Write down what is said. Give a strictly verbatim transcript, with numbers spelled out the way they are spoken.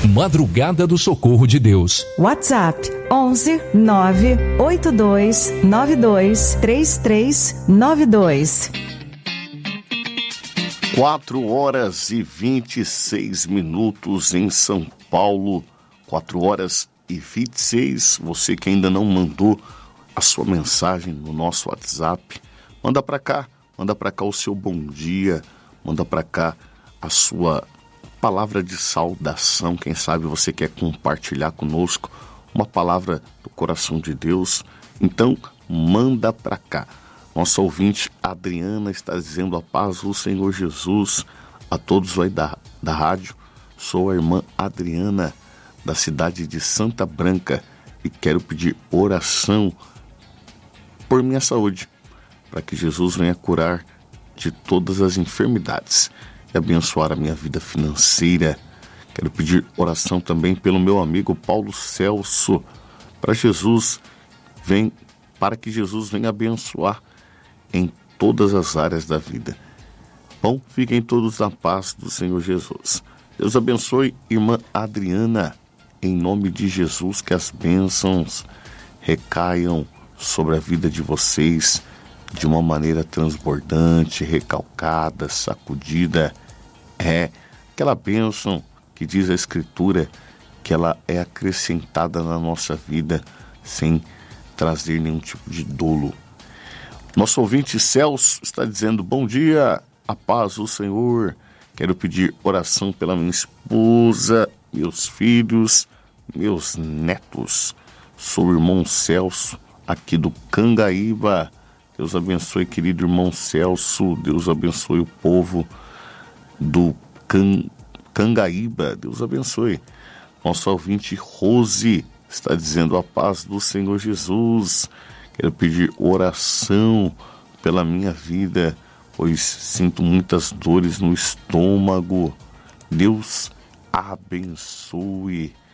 Madrugada do Socorro de Deus. WhatsApp onze nove oito dois nove dois três três nove dois. Quatro horas e vinte e seis minutos em São Paulo. Quatro horas e vinte e seis. Você que ainda não mandou a sua mensagem no nosso WhatsApp, manda para cá. Manda para cá o seu bom dia. Manda para cá a sua palavra de saudação. Quem sabe você quer compartilhar conosco uma palavra do coração de Deus. Então, manda para cá. Nossa ouvinte Adriana está dizendo: a paz do Senhor Jesus a todos aí da, da rádio. Sou a irmã Adriana, da cidade de Santa Branca, e quero pedir oração por minha saúde, para que Jesus venha curar de todas as enfermidades e abençoar a minha vida financeira. Quero pedir oração também pelo meu amigo Paulo Celso, para Jesus vem, para que Jesus venha abençoar em todas as áreas da vida. Bom, fiquem todos na paz do Senhor Jesus. Deus abençoe, irmã Adriana, em nome de Jesus, que as bênçãos recaiam sobre a vida de vocês de uma maneira transbordante, recalcada, sacudida. É aquela bênção que diz a Escritura que ela é acrescentada na nossa vida sem trazer nenhum tipo de dolo. Nosso ouvinte Celso está dizendo: bom dia, a paz do Senhor. Quero pedir oração pela minha esposa, meus filhos, meus netos. Sou o irmão Celso, aqui do Cangaíba. Deus abençoe, querido irmão Celso. Deus abençoe o povo do Can... Cangaíba. Deus abençoe. Nosso ouvinte Rose está dizendo: a paz do Senhor Jesus. Quero pedir oração pela minha vida, pois sinto muitas dores no estômago. Deus abençoe.